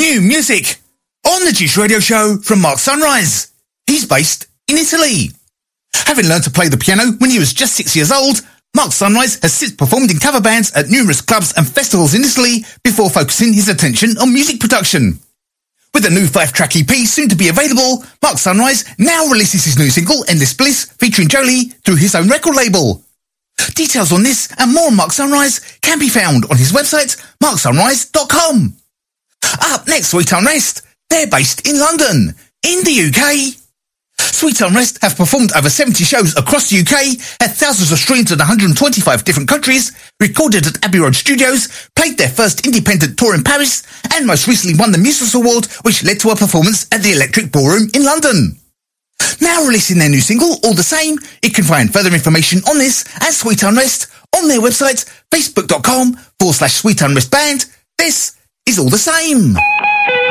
new music on the Juice Radio Show from Mark Sunrise. He's based in Italy. Having learned to play the piano when he was just 6 years old, Mark Sunrise has since performed in cover bands at numerous clubs and festivals in Italy before focusing his attention on music production. With a new 5-track EP soon to be available, Mark Sunrise now releases his new single, Endless Bliss, featuring Jolie, through his own record label. Details on this and more on Mark Sunrise can be found on his website, marksunrise.com. Up next, Sweet Unrest. They're based in London, in the UK. Sweet Unrest have performed over 70 shows across the UK, had thousands of streams in 125 different countries, recorded at Abbey Road Studios, played their first independent tour in Paris, and most recently won the Muses Award, which led to a performance at the Electric Ballroom in London. Now releasing their new single, All the Same, you can find further information on this and Sweet Unrest on their website, facebook.com/Sweet Unrest Band. This is All the Same.